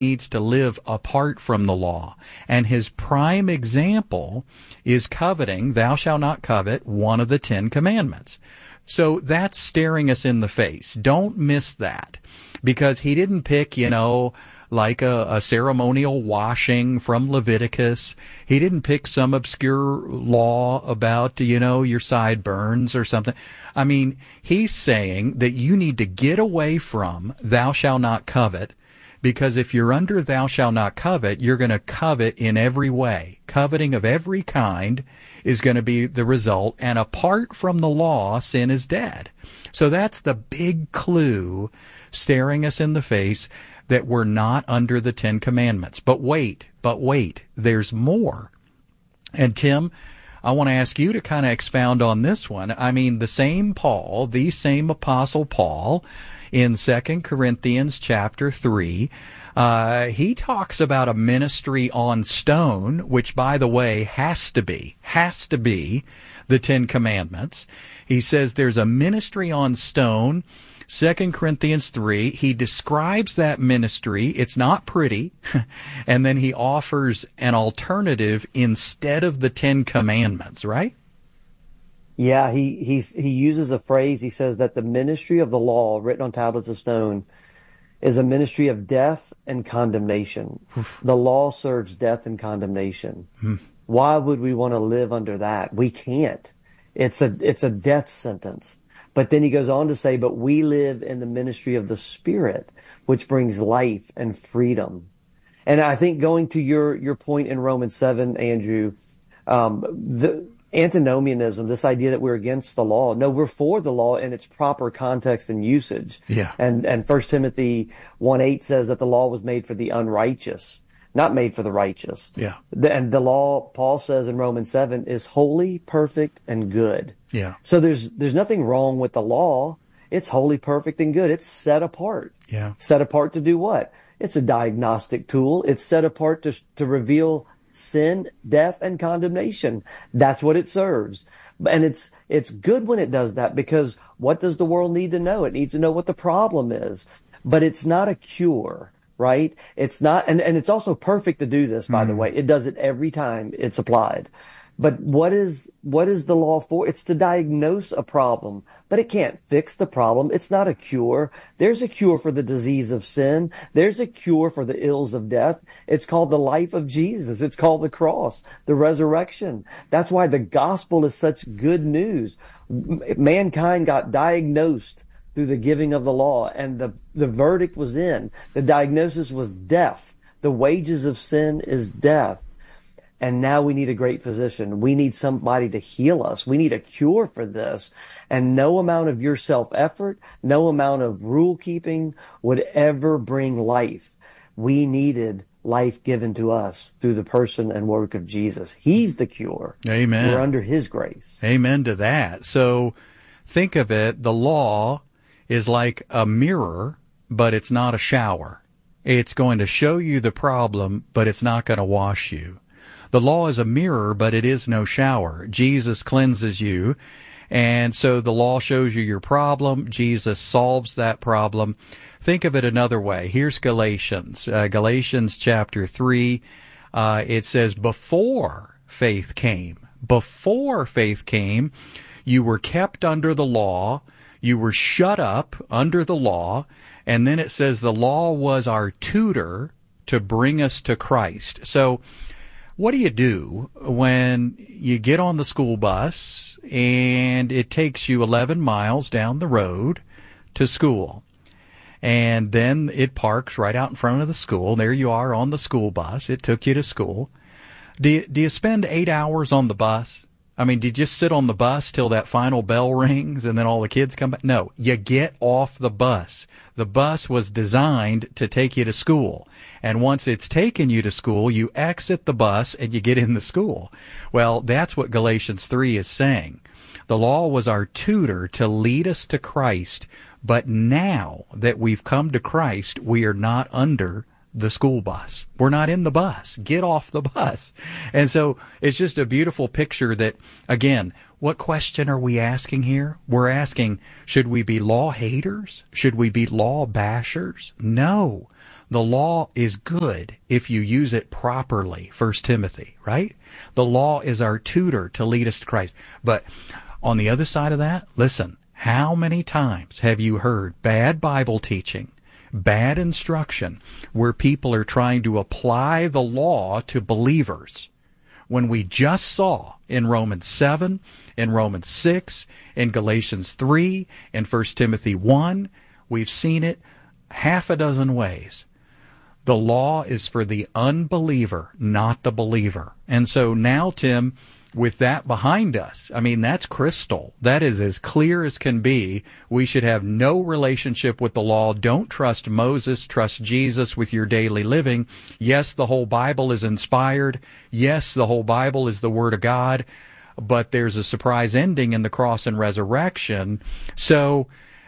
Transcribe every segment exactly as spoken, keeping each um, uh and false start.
needs to live apart from the law. And his prime example is coveting, thou shalt not covet, one of the Ten Commandments. So that's staring us in the face. Don't miss that. Because he didn't pick, you know, like a, a ceremonial washing from Leviticus. He didn't pick some obscure law about, you know, your sideburns or something. I mean, he's saying that you need to get away from thou shalt not covet, because if you're under thou shalt not covet, you're going to covet in every way. Coveting of every kind is going to be the result, and apart from the law, sin is dead. So that's the big clue staring us in the face, that we're not under the Ten Commandments. But wait, but wait, there's more. And Tim, I want to ask you to kind of expound on this one. I mean, the same Paul, the same Apostle Paul, in Second Corinthians chapter three, uh, he talks about a ministry on stone, which, by the way, has to be, has to be the Ten Commandments. He says there's a ministry on stone. Second Corinthians three, he describes that ministry. It's not pretty. And then he offers an alternative instead of the Ten Commandments, right? Yeah, he he's, he uses a phrase. He says that the ministry of the law written on tablets of stone is a ministry of death and condemnation. The law serves death and condemnation. Hmm. Why would we want to live under that? We can't. It's a it's a death sentence. But then he goes on to say, but we live in the ministry of the Spirit, which brings life and freedom. And I think going to your, your point in Romans seven, Andrew, um, the antinomianism, this idea that we're against the law. No, we're for the law in its proper context and usage. Yeah. And, and First Timothy one eight says that the law was made for the unrighteous, not made for the righteous. Yeah. And the law, Paul says in Romans seven, is holy, perfect, and good. Yeah. So there's there's nothing wrong with the law. It's holy, perfect, and good. It's set apart. Yeah. Set apart to do what? It's a diagnostic tool. It's set apart to to reveal sin, death, and condemnation. That's what it serves. And it's it's good when it does that, because what does the world need to know? It needs to know what the problem is. But it's not a cure, right? It's not, and, and it's also perfect to do this, by mm. the way. It does it every time it's applied. But what is, what is the law for? It's to diagnose a problem, but it can't fix the problem. It's not a cure. There's a cure for the disease of sin. There's a cure for the ills of death. It's called the life of Jesus. It's called the cross, the resurrection. That's why the gospel is such good news. Mankind got diagnosed through the giving of the law, and the, the verdict was in. The diagnosis was death. The wages of sin is death. And now we need a great physician. We need somebody to heal us. We need a cure for this. And no amount of your self-effort, no amount of rule keeping would ever bring life. We needed life given to us through the person and work of Jesus. He's the cure. Amen. We're under his grace. Amen to that. So think of it, the law is like a mirror, but it's not a shower. It's going to show you the problem, but it's not going to wash you. The law is a mirror, but it is no shower. Jesus cleanses you, and so the law shows you your problem. Jesus solves that problem. Think of it another way. Here's Galatians. Uh, Galatians chapter three, uh, it says, before faith came, before faith came, you were kept under the law, you were shut up under the law, and then it says the law was our tutor to bring us to Christ. So, what do you do when you get on the school bus and it takes you eleven miles down the road to school? And then it parks right out in front of the school. There you are on the school bus. It took you to school. Do you, do you spend eight hours on the bus? I mean, do you just sit on the bus till that final bell rings and then all the kids come back? No, you get off the bus. The bus was designed to take you to school. And once it's taken you to school, you exit the bus and you get in the school. Well, that's what Galatians three is saying. The law was our tutor to lead us to Christ, but now that we've come to Christ, we are not under the school bus. We're not in the bus. Get off the bus. And so it's just a beautiful picture that, again, what question are we asking here? We're asking, should we be law haters? Should we be law bashers? No. The law is good if you use it properly, First Timothy, right? The law is our tutor to lead us to Christ. But on the other side of that, listen, how many times have you heard bad Bible teaching, bad instruction, where people are trying to apply the law to believers, when we just saw in Romans seven, in Romans six, in Galatians three, in First Timothy one, we've seen it half a dozen ways. The law is for the unbeliever, not the believer. And so now, Tim, with that behind us, I mean, that's crystal. That is as clear as can be. We should have no relationship with the law. Don't trust Moses. Trust Jesus with your daily living. Yes, the whole Bible is inspired. Yes, the whole Bible is the Word of God. But there's a surprise ending in the cross and resurrection. So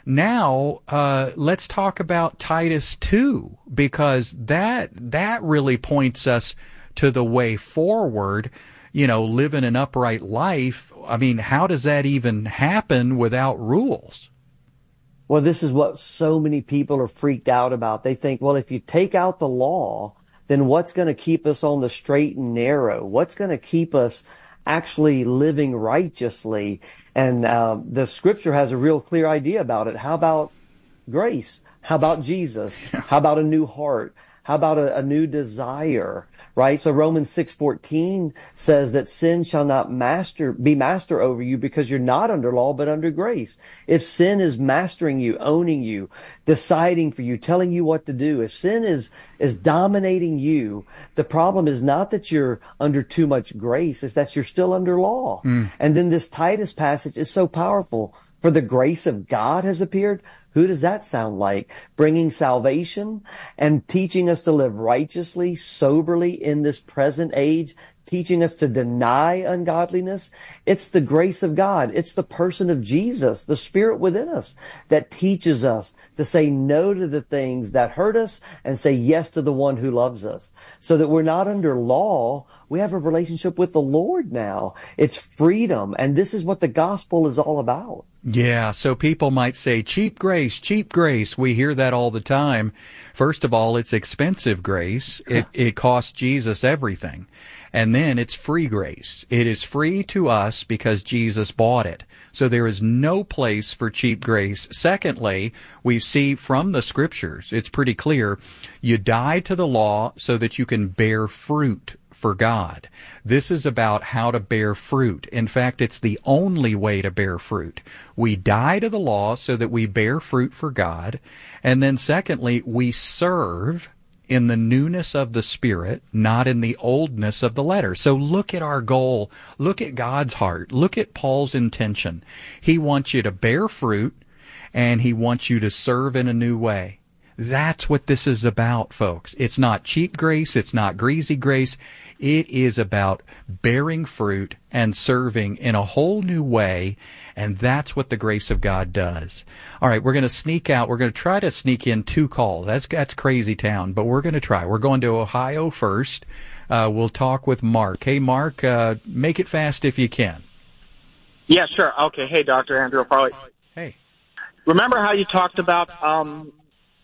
now, uh, let's talk about Titus two, because that, that really points us to the way forward, you know, living an upright life. I mean, how does that even happen without rules? Well, this is what so many people are freaked out about. They think, well, if you take out the law, then what's going to keep us on the straight and narrow? What's going to keep us actually living righteously? And uh, the scripture has a real clear idea about it. How about grace? How about Jesus? How about a new heart? How about a, a new desire? Right? So Romans six fourteen says that sin shall not master, be master over you, because you're not under law, but under grace. If sin is mastering you, owning you, deciding for you, telling you what to do, if sin is, is dominating you, the problem is not that you're under too much grace, it's that you're still under law. Mm. And then this Titus passage is so powerful. For the grace of God has appeared. Who does that sound like? Bringing salvation and teaching us to live righteously, soberly in this present age, teaching us to deny ungodliness. It's the grace of God. It's the person of Jesus, the Spirit within us, that teaches us to say no to the things that hurt us and say yes to the one who loves us, so that we're not under law. We have a relationship with the Lord now. It's freedom. And this is what the gospel is all about. Yeah, so people might say, cheap grace, cheap grace. We hear that all the time. First of all, it's expensive grace. It, it costs Jesus everything. And then it's free grace. It is free to us because Jesus bought it. So there is no place for cheap grace. Secondly, we see from the scriptures, it's pretty clear, you die to the law so that you can bear fruit for God. This is about how to bear fruit. In fact, it's the only way to bear fruit. We die to the law so that we bear fruit for God. And then secondly, we serve in the newness of the Spirit, not in the oldness of the letter. So look at our goal. Look at God's heart. Look at Paul's intention. He wants you to bear fruit, and he wants you to serve in a new way. That's what this is about, folks. It's not cheap grace. It's not greasy grace. It is about bearing fruit and serving in a whole new way, and that's what the grace of God does. All right, we're going to sneak out. We're going to try to sneak in two calls. That's that's crazy town, but we're going to try. We're going to Ohio first. Uh, we'll talk with Mark. Hey, Mark, uh, make it fast if you can. Yeah, sure. Okay. Hey, Doctor Andrew Farley. Hey. Remember how you talked about um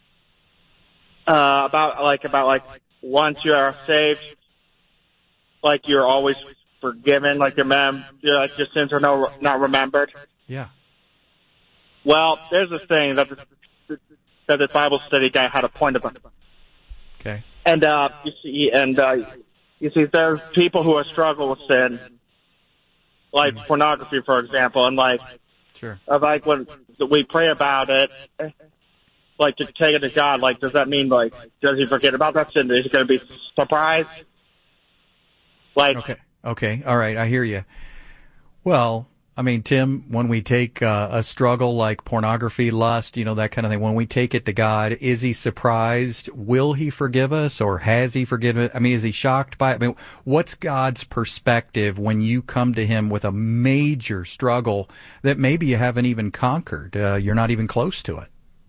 uh about like about like once you are saved, like you're always forgiven, like your mem, your like your sins are no not remembered. Yeah. Well, there's this thing that the, that the Bible study guy had a point about. Okay. And uh, you see, and uh, you see, there's people who are struggle with sin, like mm-hmm. pornography, for example, and like, sure, uh, like when we pray about it, like to take it to God. Like, does that mean like does he forget about that sin? Is he going to be surprised? Like, okay, okay, all right, I hear you. Well, I mean, Tim, when we take uh, a struggle like pornography, lust, you know, that kind of thing, when we take it to God, is he surprised? Will he forgive us, or has he forgiven us? I mean, is he shocked by it? I mean, what's God's perspective when you come to him with a major struggle that maybe you haven't even conquered? Uh, you're not even close to it.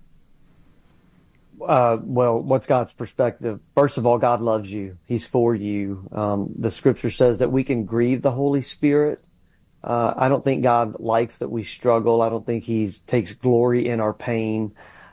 Uh, well, what's God's perspective? First of all, God loves you. He's for you. Um, the scripture says that we can grieve the Holy Spirit. Uh, I don't think God likes that we struggle. I don't think he takes glory in our pain.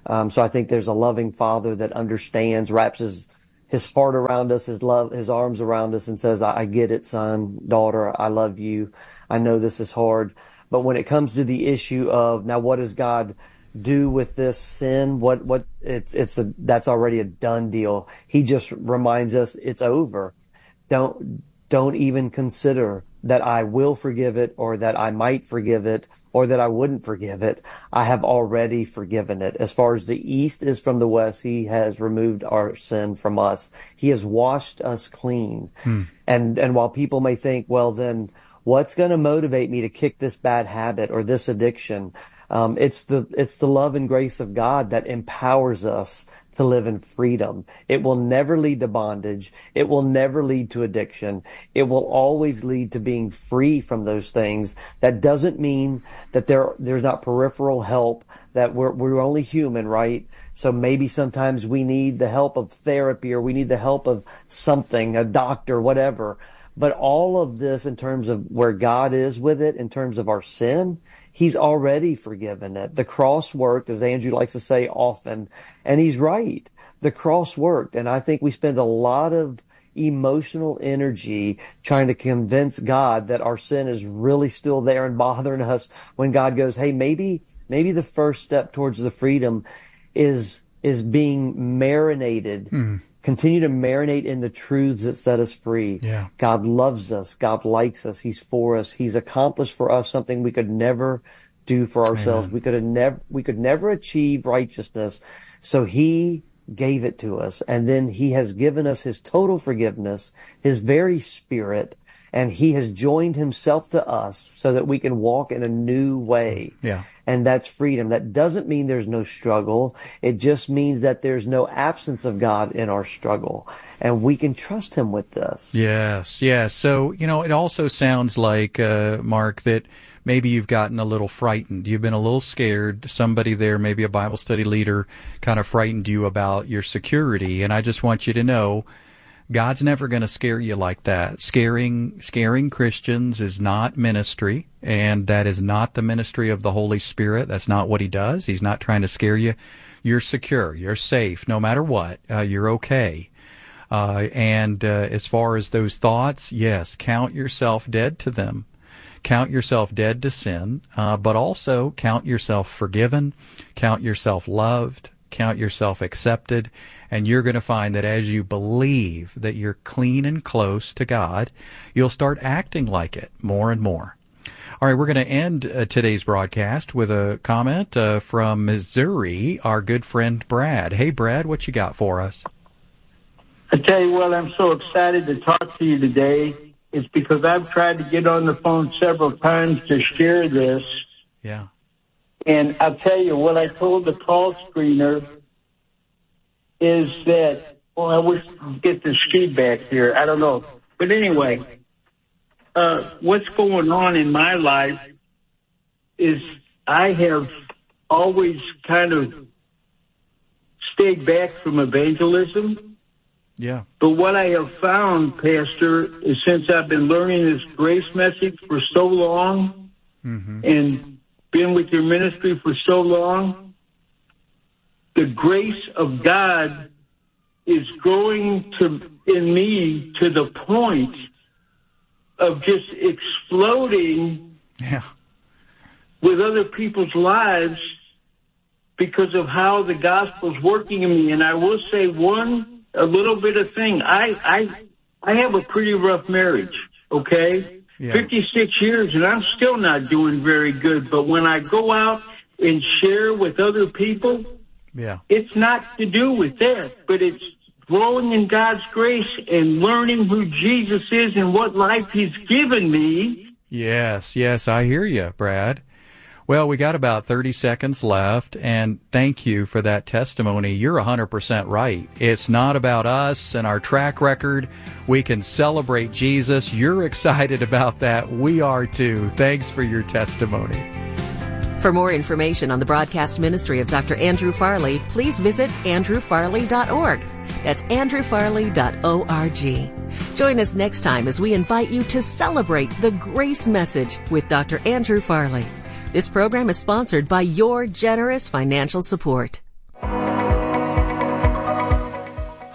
Um, so I think there's a loving Father that understands, wraps his his heart around us, his love, his arms around us, and says, I, I get it, son, daughter, I love you. I know this is hard. But when it comes to the issue of, now what does God do with this sin? What, what, it's, it's a, that's already a done deal. He just reminds us it's over. Don't, don't even consider that I will forgive it, or that I might forgive it, or that I wouldn't forgive it. I have already forgiven it. As far as the east is from the west, he has removed our sin from us. He has washed us clean. Hmm. And, and while people may think, well, then what's going to motivate me to kick this bad habit or this addiction? Um, it's the, it's the love and grace of God that empowers us to live in freedom. It will never lead to bondage. It will never lead to addiction. It will always lead to being free from those things. That doesn't mean that there, there's not peripheral help, that we're, we're only human, right? So maybe sometimes we need the help of therapy, or we need the help of something, a doctor, whatever. But all of this, in terms of where God is with it, in terms of our sin, He's already forgiven it. The cross worked, as Andrew likes to say often, and he's right. The cross worked, and I think we spend a lot of emotional energy trying to convince God that our sin is really still there and bothering us, when God goes, hey, maybe, maybe the first step towards the freedom is, is being marinated. Mm. Continue to marinate in the truths that set us free. Yeah. God loves us. God likes us. He's for us. He's accomplished for us something we could never do for ourselves. Amen. We could have never, we could never achieve righteousness. So He gave it to us. And then He has given us His total forgiveness, His very Spirit, and He has joined Himself to us so that we can walk in a new way. Yeah. And that's freedom. That doesn't mean there's no struggle. It just means that there's no absence of God in our struggle. And we can trust Him with this. Yes, yes. So, you know, it also sounds like, uh, Mark, that maybe you've gotten a little frightened. You've been a little scared. Somebody there, maybe a Bible study leader, kind of frightened you about your security. And I just want you to know, God's never going to scare you like that. Scaring, scaring Christians is not ministry, and that is not the ministry of the Holy Spirit. That's not what He does. He's not trying to scare you. You're secure. You're safe. No matter what, uh, you're okay. Uh, and uh, as far as those thoughts, yes, count yourself dead to them. Count yourself dead to sin, uh, but also count yourself forgiven. Count yourself loved. Count yourself accepted, and you're going to find that as you believe that you're clean and close to God, you'll start acting like it more and more. All right, we're going to end uh, today's broadcast with a comment uh, from Missouri, our good friend Brad. Hey, Brad, what you got for us? I tell you what, I'm so excited to talk to you today. It's because I've tried to get on the phone several times to share this. Yeah. And I'll tell you, what I told the call screener is that, well, I wish to get the feedback here. I don't know. But anyway, uh, what's going on in my life is I have always kind of stayed back from evangelism. Yeah. But what I have found, Pastor, is since I've been learning this grace message for so long, mm-hmm. and been with your ministry for so long, the grace of God is growing to in me to the point of just exploding yeah. with other people's lives because of how the gospel's working in me. And I will say one, a little bit of thing. I, I, I have a pretty rough marriage, okay? Yeah. fifty-six years, and I'm still not doing very good. But when I go out and share with other people, yeah, it's not to do with that, but it's growing in God's grace and learning who Jesus is and what life He's given me. Yes, yes, I hear you, Brad. Well, we got about thirty seconds left, and thank you for that testimony. You're one hundred percent right. It's not about us and our track record. We can celebrate Jesus. You're excited about that. We are too. Thanks for your testimony. For more information on the broadcast ministry of Doctor Andrew Farley, please visit andrew farley dot org. That's andrew farley dot org. Join us next time as we invite you to celebrate the grace message with Doctor Andrew Farley. This program is sponsored by your generous financial support.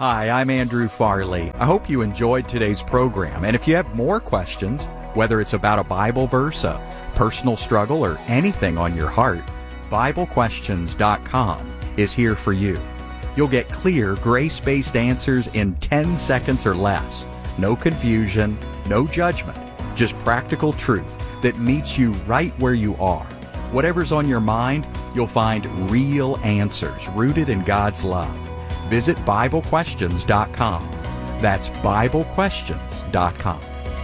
Hi, I'm Andrew Farley. I hope you enjoyed today's program. And if you have more questions, whether it's about a Bible verse, a personal struggle, or anything on your heart, Bible Questions dot com is here for you. You'll get clear, grace-based answers in ten seconds or less. No confusion, no judgment, just practical truth that meets you right where you are. Whatever's on your mind, you'll find real answers rooted in God's love. Visit Bible Questions dot com. That's Bible Questions dot com.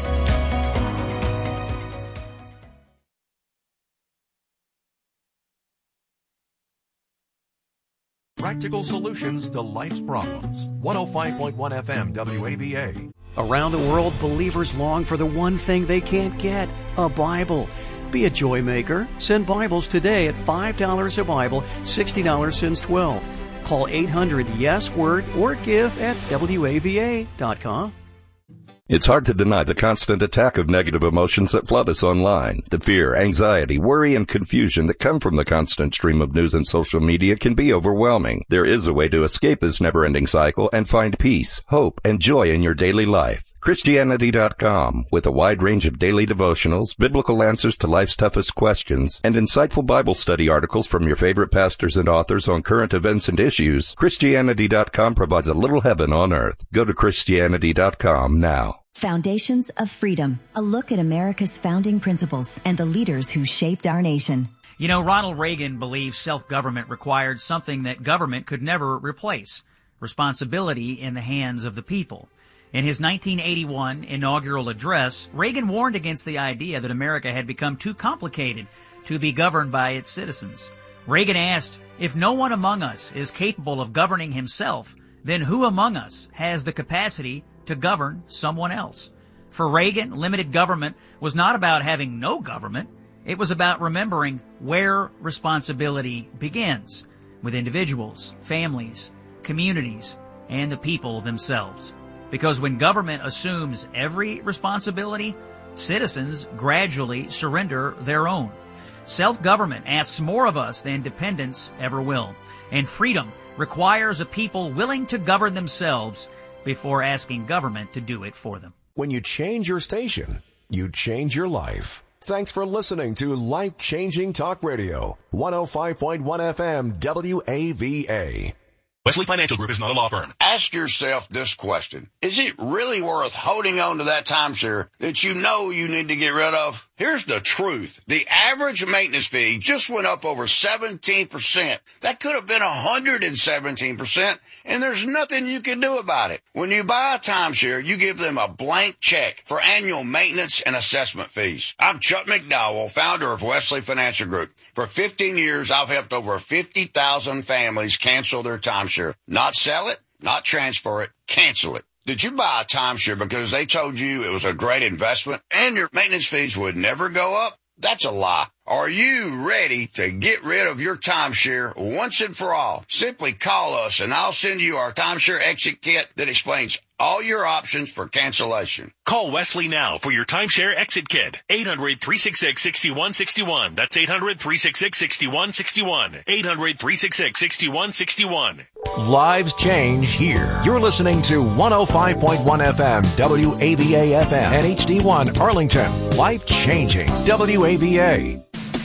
Practical solutions to life's problems. one oh five point one F M W A V A. Around the world, believers long for the one thing they can't get, a Bible. Be a joy maker. Send Bibles today at five dollars a Bible, sixty dollars since twelve. Call eight hundred yes word or give at W A V A dot com. It's hard to deny the constant attack of negative emotions that flood us online. The fear, anxiety, worry, and confusion that come from the constant stream of news and social media can be overwhelming. There is a way to escape this never-ending cycle and find peace, hope, and joy in your daily life. Christianity dot com, with a wide range of daily devotionals, biblical answers to life's toughest questions, and insightful Bible study articles from your favorite pastors and authors on current events and issues, Christianity dot com provides a little heaven on earth. Go to Christianity dot com now. Foundations of Freedom, a look at America's founding principles and the leaders who shaped our nation. You know, Ronald Reagan believed self-government required something that government could never replace: responsibility in the hands of the people. In his nineteen eighty-one inaugural address, Reagan warned against the idea that America had become too complicated to be governed by its citizens. Reagan asked, if no one among us is capable of governing himself, then who among us has the capacity to govern someone else? For Reagan, limited government was not about having no government. It was about remembering where responsibility begins, with individuals, families, communities, and the people themselves. Because when government assumes every responsibility, citizens gradually surrender their own. Self-government asks more of us than dependence ever will. And freedom requires a people willing to govern themselves before asking government to do it for them. When you change your station, you change your life. Thanks for listening to Life-Changing Talk Radio, one oh five point one F M W A V A. Wesley Financial Group is not a law firm. Ask yourself this question. Is it really worth holding on to that timeshare that you know you need to get rid of? Here's the truth. The average maintenance fee just went up over seventeen percent. That could have been one hundred seventeen percent, and there's nothing you can do about it. When you buy a timeshare, you give them a blank check for annual maintenance and assessment fees. I'm Chuck McDowell, founder of Wesley Financial Group. For fifteen years, I've helped over fifty thousand families cancel their timeshare. Not sell it, not transfer it, cancel it. Did you buy a timeshare because they told you it was a great investment and your maintenance fees would never go up? That's a lie. Are you ready to get rid of your timeshare once and for all? Simply call us and I'll send you our timeshare exit kit that explains all your options for cancellation. Call Wesley now for your timeshare exit kit. eight hundred, three six six, six one six one. That's eight hundred, three six six, six one six one. eight hundred, three six six, six one six one. Lives change here. You're listening to one oh five point one F M W A V A F M and H D one Arlington. Life changing W A V A.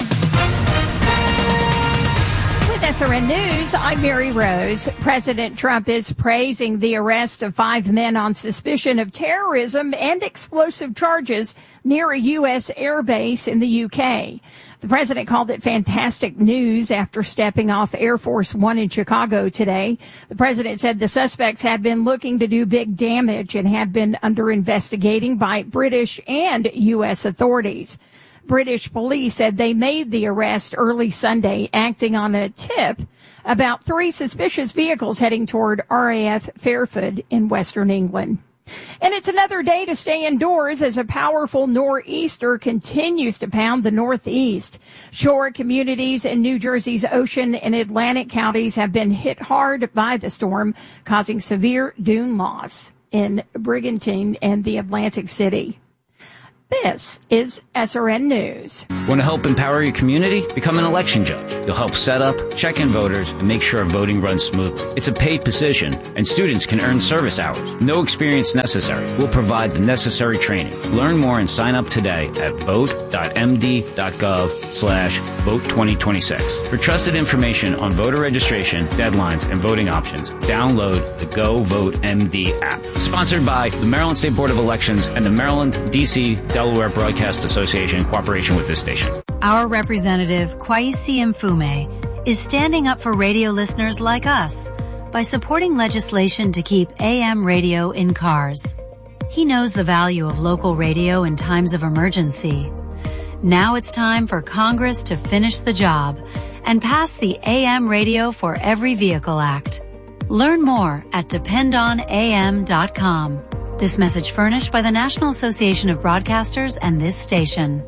S R N News, I'm Mary Rose. President Trump is praising the arrest of five men on suspicion of terrorism and explosive charges near a U S airbase in the U K. The president called it fantastic news after stepping off Air Force One in Chicago today. The president said the suspects had been looking to do big damage and had been under investigating by British and U S authorities. British police said they made the arrest early Sunday, acting on a tip about three suspicious vehicles heading toward R A F Fairford in western England. And it's another day to stay indoors as a powerful nor'easter continues to pound the northeast. Shore communities in New Jersey's Ocean and Atlantic counties have been hit hard by the storm, causing severe dune loss in Brigantine and the Atlantic City. This is S R N News. Want to help empower your community? Become an election judge. You'll help set up, check in voters, and make sure voting runs smoothly. It's a paid position, and students can earn service hours. No experience necessary. We'll provide the necessary training. Learn more and sign up today at vote.md.gov slash vote 2026. For trusted information on voter registration, deadlines, and voting options, download the Go Vote M D app. Sponsored by the Maryland State Board of Elections and the Maryland, D C, Delaware Broadcast Association in cooperation with this station. Our representative, Kwesi Mfume, is standing up for radio listeners like us by supporting legislation to keep A M radio in cars. He knows the value of local radio in times of emergency. Now it's time for Congress to finish the job and pass the A M Radio for Every Vehicle Act. Learn more at depend on A M dot com. This message furnished by the National Association of Broadcasters and this station.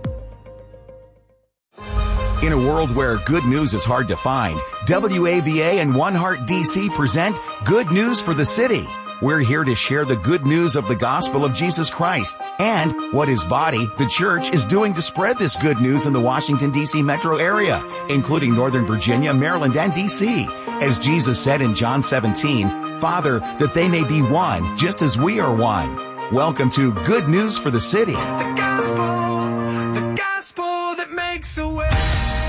In a world where good news is hard to find, W A V A and One Heart D C present Good News for the City. We're here to share the good news of the gospel of Jesus Christ and what his body, the church, is doing to spread this good news in the Washington, D C metro area, including Northern Virginia, Maryland, and D C. As Jesus said in John seventeen, Father, that they may be one, just as we are one. Welcome to Good News for the City. It's the gospel, the gospel that makes a way.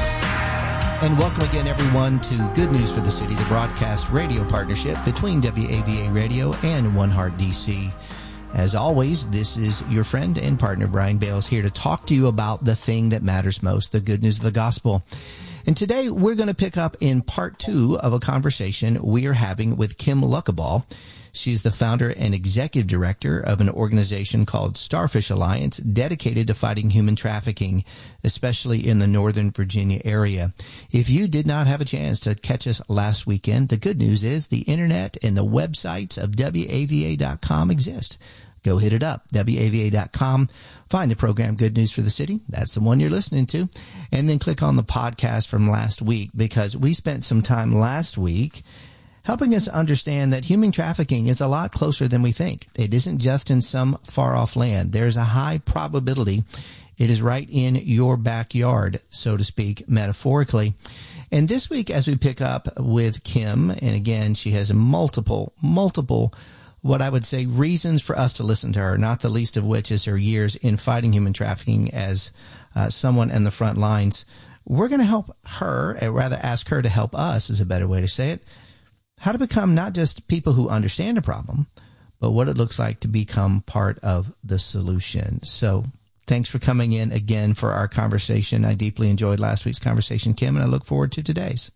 And welcome again, everyone, to Good News for the City, the broadcast radio partnership between W A V A Radio and One Heart D C. As always, this is your friend and partner, Brian Bales, here to talk to you about the thing that matters most, the good news of the gospel. And today we're going to pick up in part two of a conversation we are having with Kim Luckaball. She's the founder and executive director of an organization called Starfish Alliance, dedicated to fighting human trafficking, especially in the Northern Virginia area. If you did not have a chance to catch us last weekend, the good news is the internet and the websites of W A V A dot com exist. Go hit it up, W A V A dot com. Find the program Good News for the City. That's the one you're listening to. And then click on the podcast from last week, because we spent some time last week helping us understand that human trafficking is a lot closer than we think. It isn't just in some far-off land. There's a high probability it is right in your backyard, so to speak, metaphorically. And this week, as we pick up with Kim, and again, she has multiple, multiple what I would say reasons for us to listen to her, not the least of which is her years in fighting human trafficking as uh, someone in the front lines. We're going to help her, or rather ask her to help us is a better way to say it, how to become not just people who understand a problem, but what it looks like to become part of the solution. So thanks for coming in again for our conversation. I deeply enjoyed last week's conversation, Kim, and I look forward to today's.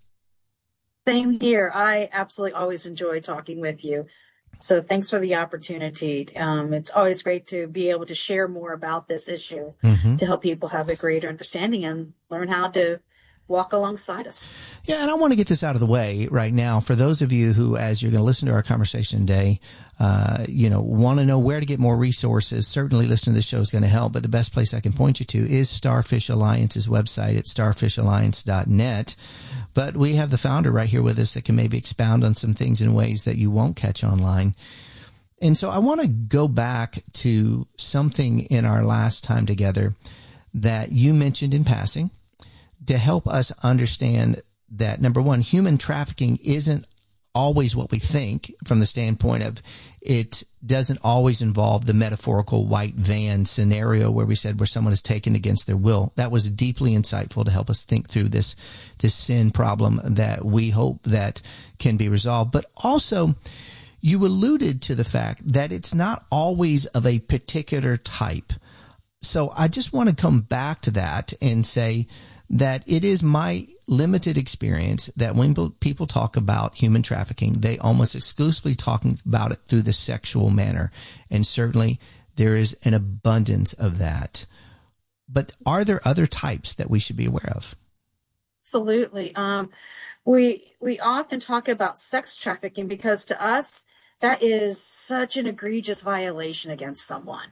Same here. I absolutely always enjoy talking with you. So thanks for the opportunity. Um, it's always great to be able to share more about this issue mm-hmm. to help people have a greater understanding and learn how to walk alongside us. Yeah, and I want to get this out of the way right now. For those of you who, as you're going to listen to our conversation today, uh, you know, want to know where to get more resources, certainly listening to this show is going to help. But the best place I can point you to is Starfish Alliance's website at starfish alliance dot net. But we have the founder right here with us that can maybe expound on some things in ways that you won't catch online. And so I want to go back to something in our last time together that you mentioned in passing, to help us understand that, number one, human trafficking isn't always what we think, from the standpoint of it doesn't always involve the metaphorical white van scenario where we said where someone is taken against their will. That was deeply insightful to help us think through this, this sin problem that we hope that can be resolved. But also, you alluded to the fact that it's not always of a particular type. So I just want to come back to that and say that it is my limited experience that when people talk about human trafficking, they almost exclusively talk about it through the sexual manner. And certainly there is an abundance of that. But are there other types that we should be aware of? Absolutely. Um, we, we often talk about sex trafficking because to us, that is such an egregious violation against someone.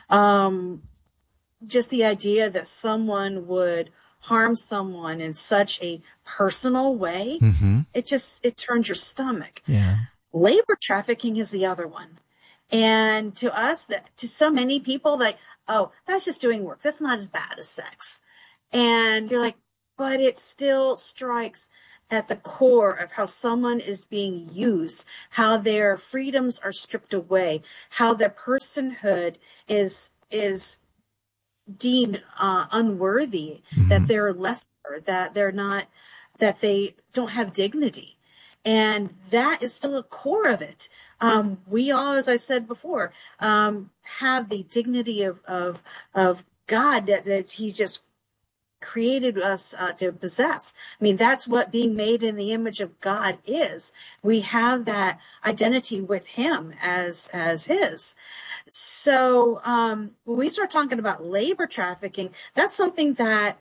Um, just the idea that someone would harm someone in such a personal way, mm-hmm. it just, it turns your stomach. Yeah. Labor trafficking is the other one. And to us, that to so many people, like, oh, that's just doing work. That's not as bad as sex. And you're like, but it still strikes at the core of how someone is being used, how their freedoms are stripped away, how their personhood is is deemed uh, unworthy, mm-hmm. that they're lesser, that they're not, that they don't have dignity. And that is still a core of it. Um, we all, as I said before, um, have the dignity of, of, of God that, that he just created us uh, to possess. I mean, that's what being made in the image of God is. We have that identity with him as, as his. So, um, when we start talking about labor trafficking, that's something that,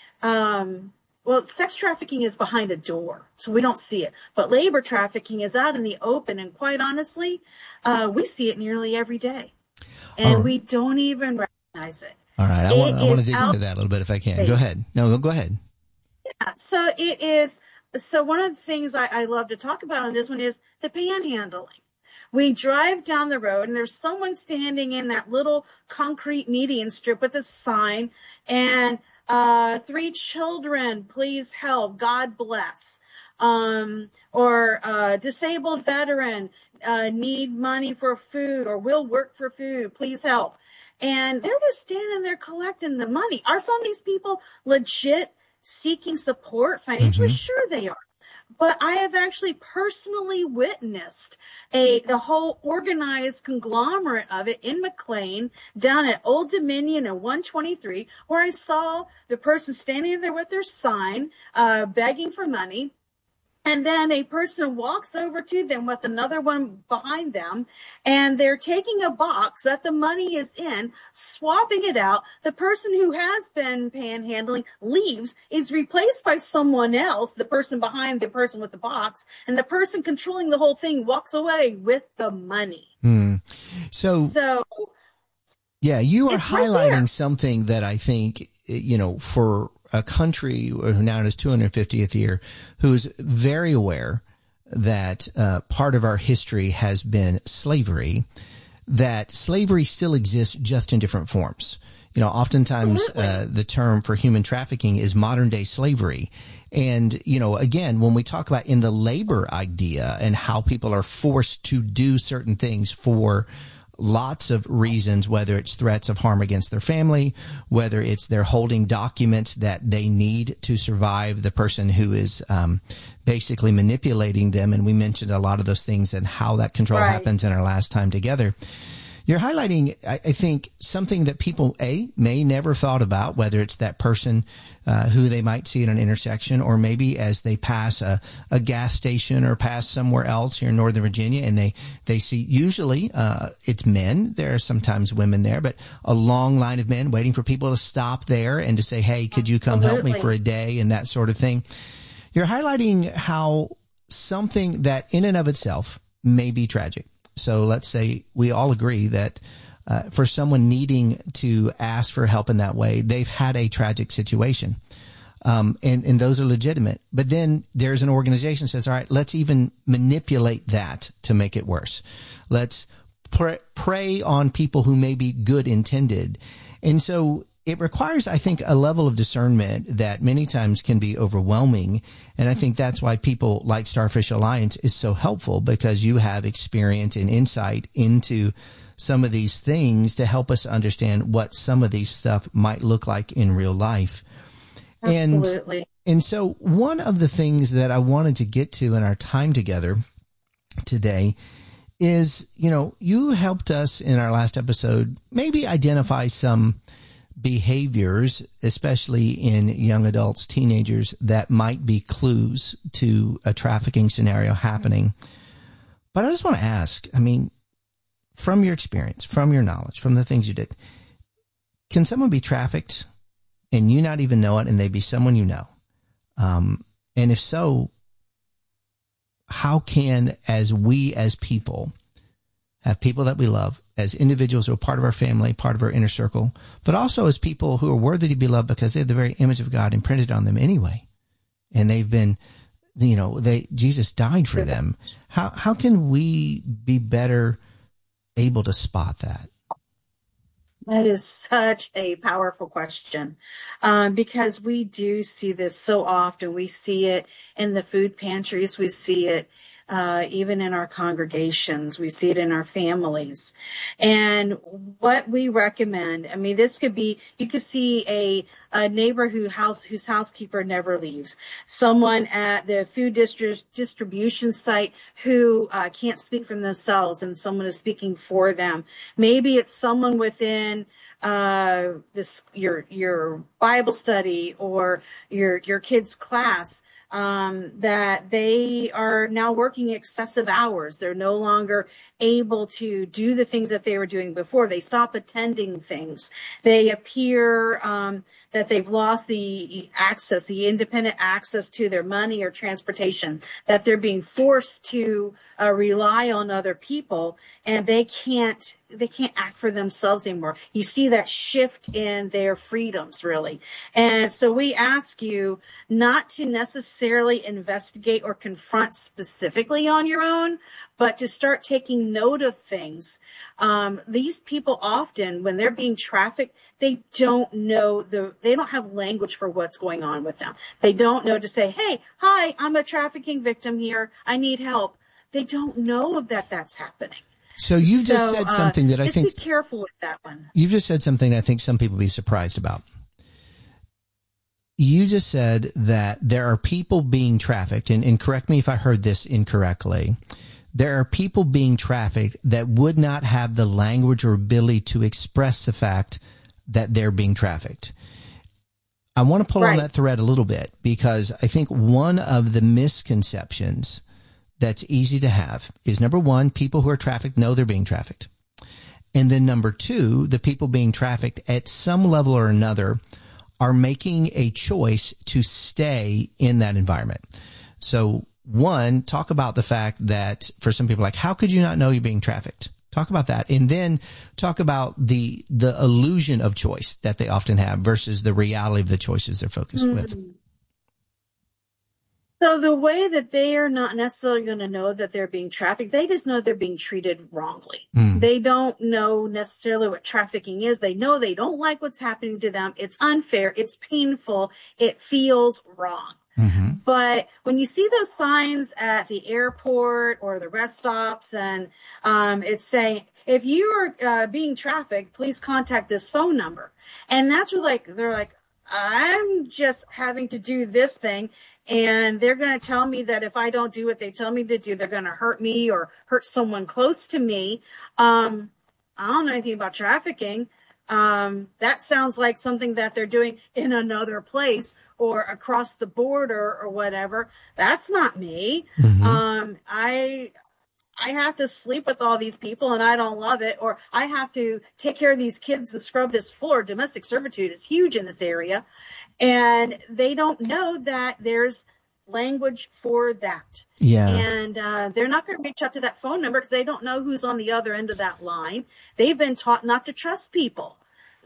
um, well, sex trafficking is behind a door, so we don't see it. But labor trafficking is out in the open, and quite honestly, uh, we see it nearly every day. And oh. we don't even recognize it. All right, I it want, I want to dig into that a little bit if I can. Face. Go ahead. No, go ahead. Yeah, so it is. So one of the things I, I love to talk about on this one is the panhandling. We drive down the road, and there's someone standing in that little concrete median strip with a sign, and uh, three children, please help, God bless. Um, or uh, disabled veteran, uh, need money for food, or will work for food, please help. And they're just standing there collecting the money. Are some of these people legit seeking support financially? Mm-hmm. Sure they are. But I have actually personally witnessed a the whole organized conglomerate of it in McLean down at Old Dominion and one twenty-three, where I saw the person standing there with their sign, uh, begging for money. And then a person walks over to them with another one behind them, and they're taking a box that the money is in, swapping it out. The person who has been panhandling leaves, is replaced by someone else, the person behind the person with the box, and the person controlling the whole thing walks away with the money. Hmm. So, so yeah, you are highlighting right something that I think, you know, for a country now in its two hundred fiftieth year, who's very aware that uh, part of our history has been slavery, that slavery still exists just in different forms. You know, oftentimes uh, the term for human trafficking is modern day slavery. And, you know, again, when we talk about in the labor idea and how people are forced to do certain things for lots of reasons, whether it's threats of harm against their family, whether it's they're holding documents that they need to survive the person who is um, basically manipulating them. And we mentioned a lot of those things and how that control right. happens in our last time together. You're highlighting, I, I think, something that people, A, may never thought about, whether it's that person uh, who they might see at an intersection, or maybe as they pass a, a gas station or pass somewhere else here in Northern Virginia, and they, they see, usually uh, it's men. There are sometimes women there, but a long line of men waiting for people to stop there and to say, hey, could you come Absolutely. help me for a day, and that sort of thing. You're highlighting how something that in and of itself may be tragic. So let's say we all agree that uh, for someone needing to ask for help in that way, they've had a tragic situation. Um, and, and those are legitimate. But then there's an organization that says, all right, let's even manipulate that to make it worse. Let's pre- prey on people who may be good intended. And so it requires, I think, a level of discernment that many times can be overwhelming. And I think that's why people like Starfish Alliance is so helpful, because you have experience and insight into some of these things to help us understand what some of these stuff might look like in real life. Absolutely. And, and so one of the things that I wanted to get to in our time together today is, you know, you helped us in our last episode maybe identify some behaviors, especially in young adults, teenagers, that might be clues to a trafficking scenario happening. But I just want to ask, I mean, from your experience, from your knowledge, from the things you did, can someone be trafficked and you not even know it, and they be someone you know? Um, and if so, how can, as we as people, have people that we love, as individuals who are part of our family, part of our inner circle, but also as people who are worthy to be loved because they have the very image of God imprinted on them anyway. And they've been, you know, they, Jesus died for them. How, how can we be better able to spot that? That is such a powerful question, um, because we do see this so often. We see it in the food pantries. We see it uh, even in our congregations. We see it in our families. And what we recommend, I mean, this could be, you could see a, a neighbor who house, whose housekeeper never leaves, someone at the food distri- distribution site who uh, can't speak for themselves and someone is speaking for them. Maybe it's someone within uh, this, your, your Bible study or your, your kid's class, um, that they are now working excessive hours. They're no longer able to do the things that they were doing before. They stop attending things. They appear, um, that they've lost the access, the independent access to their money or transportation, that they're being forced to uh, rely on other people, and they can't, they can't act for themselves anymore. You see that shift in their freedoms, really. And so we ask you not to necessarily investigate or confront specifically on your own, but to start taking note of things. Um, these people often, when they're being trafficked, they don't know the, they don't have language for what's going on with them. They don't know to say, hey, hi, I'm a trafficking victim here. I need help. They don't know that that's happening. So you so, just said something uh, that I just think. Be careful with that one. You've just said something I think some people will be surprised about. You just said that there are people being trafficked, and, and correct me if I heard this incorrectly. There are people being trafficked that would not have the language or ability to express the fact that they're being trafficked. I want to pull right. on that thread a little bit, because I think one of the misconceptions that's easy to have is, number one, people who are trafficked know they're being trafficked. And then number two, the people being trafficked at some level or another are making a choice to stay in that environment. So one, talk about the fact that for some people, like, how could you not know you're being trafficked? Talk about that. And then talk about the the illusion of choice that they often have versus the reality of the choices they're focused mm-hmm. with. So the way that they are not necessarily going to know that they're being trafficked, they just know they're being treated wrongly. Mm. They don't know necessarily what trafficking is. They know they don't like what's happening to them. It's unfair. It's painful. It feels wrong. Mm-hmm. But when you see those signs at the airport or the rest stops, and um, it's saying, if you are uh, being trafficked, please contact this phone number. And that's where, like, they're like, I'm just having to do this thing, and they're going to tell me that if I don't do what they tell me to do, they're going to hurt me or hurt someone close to me. Um, I don't know anything about trafficking. Um, that sounds like something that they're doing in another place or across the border or whatever. That's not me. Mm-hmm. Um, I, I have to sleep with all these people and I don't love it. Or I have to take care of these kids to scrub this floor. Domestic servitude is huge in this area. And they don't know that there's language for that. Yeah. And uh, they're not going to reach out to that phone number because they don't know who's on the other end of that line. They've been taught not to trust people.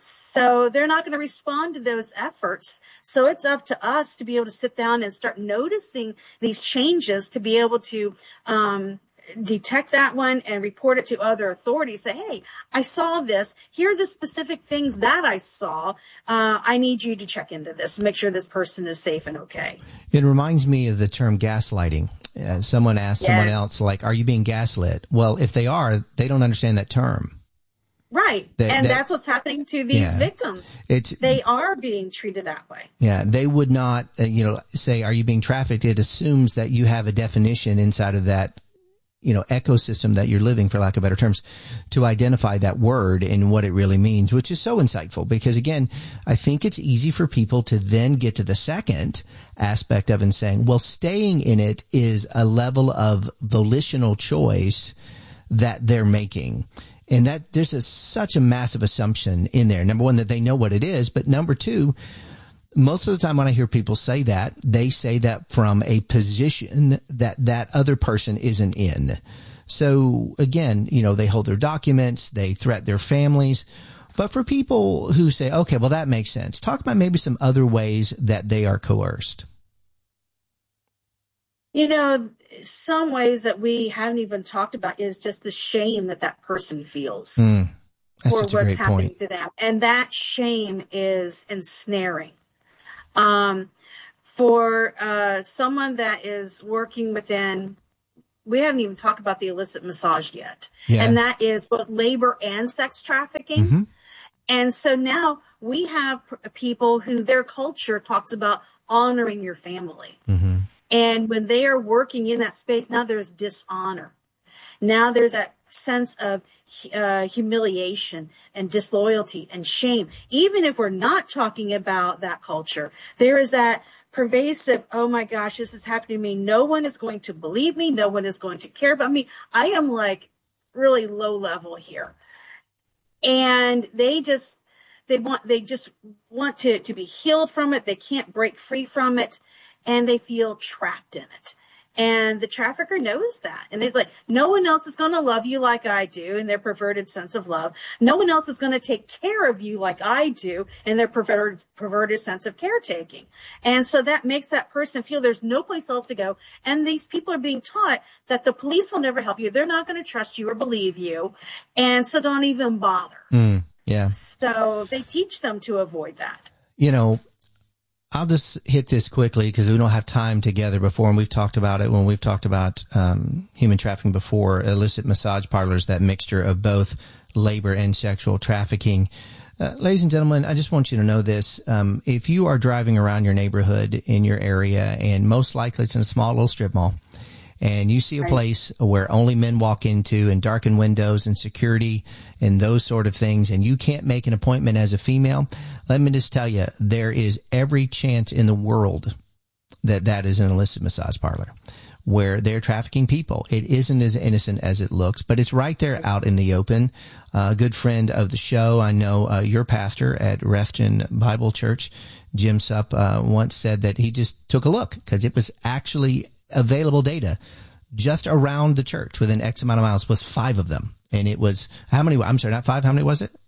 So they're not going to respond to those efforts. So it's up to us to be able to sit down and start noticing these changes, to be able to um, detect that one and report it to other authorities. Say, hey, I saw this. Here are the specific things that I saw. Uh, I need you to check into this and make sure this person is safe and okay. It reminds me of the term gaslighting. Uh, someone asked yes. someone else, like, are you being gaslit? Well, if they are, they don't understand that term. Right. That, and that, that's what's happening to these yeah, victims. It's, they are being treated that way. Yeah. They would not, uh, you know, say, are you being trafficked? It assumes that you have a definition inside of that, you know, ecosystem that you're living, for lack of better terms, to identify that word and what it really means, which is so insightful. Because again, I think it's easy for people to then get to the second aspect of it and saying, well, staying in it is a level of volitional choice that they're making. And that there's a, such a massive assumption in there. Number one, that they know what it is. But number two, most of the time when I hear people say that, they say that from a position that that other person isn't in. So again, you know, they hold their documents, they threat their families. But for people who say, okay, well, that makes sense, talk about maybe some other ways that they are coerced. You know, some ways that we haven't even talked about is just the shame that that person feels Mm, that's for such a what's great happening point. to them. And that shame is ensnaring. Um, for uh, someone that is working within, we haven't even talked about the illicit massage yet. Yeah. And that is both labor and sex trafficking. Mhm. And so now we have p- people who their culture talks about honoring your family. Mm-hmm. And when they are working in that space, now there's dishonor. Now there's that sense of uh, humiliation and disloyalty and shame. Even if we're not talking about that culture, there is that pervasive, oh my gosh, this is happening to me. No one is going to believe me. No one is going to care about me. I am like really low level here. And they just, they want, they just want to, to be healed from it. They can't break free from it. And they feel trapped in it. And the trafficker knows that. And he's like, no one else is going to love you like I do in their perverted sense of love. No one else is going to take care of you like I do in their perverted, perverted sense of caretaking. And so that makes that person feel there's no place else to go. And these people are being taught that the police will never help you. They're not going to trust you or believe you. And so don't even bother. Mm, yeah. So they teach them to avoid that. You know, I'll just hit this quickly because we don't have time together before, and we've talked about it when we've talked about um, human trafficking before, illicit massage parlors, that mixture of both labor and sexual trafficking. Uh, ladies and gentlemen, I just want you to know this. Um, if you are driving around your neighborhood in your area, and most likely it's in a small little strip mall, and you see a place where only men walk into and darkened windows and security and those sort of things, and you can't make an appointment as a female, let me just tell you, there is every chance in the world that that is an illicit massage parlor where they're trafficking people. It isn't as innocent as it looks, but it's right there out in the open. Uh, a good friend of the show, I know uh, your pastor at Refton Bible Church, Jim Supp, uh, once said that he just took a look because it was actually available data just around the church within X amount of miles was five of them. And it was, how many? I'm sorry, not five. How many was it?